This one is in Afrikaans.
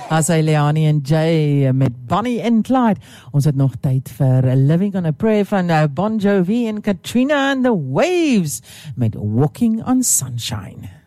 As hy Leani en Jay met Bonnie and Clyde. Ons het nog tyd vir Living on a Prayer van Bon Jovi en Katrina and the Waves met Walking on Sunshine.